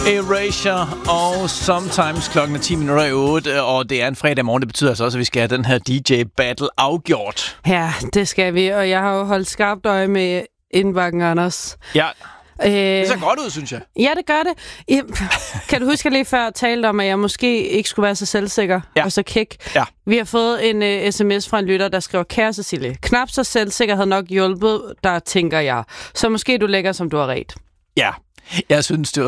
Erasure, og sometimes klokken er 10:08, og det er en fredag morgen. Det betyder altså også, at vi skal have den her DJ-battle afgjort. Ja, det skal vi, og jeg har jo holdt skarpt øje med indbakken, Anders. Ja, det ser godt ud, synes jeg. Ja, det gør det. Kan du huske, at jeg lige før talte om, at jeg måske ikke skulle være så selvsikker og så kæk? Ja. Vi har fået en sms fra en lytter, der skriver: Kære Cecilie, knap så selvsikker havde nok hjulpet, der tænker jeg. Så måske du lægger, som du har ret. Ja, jeg synes, det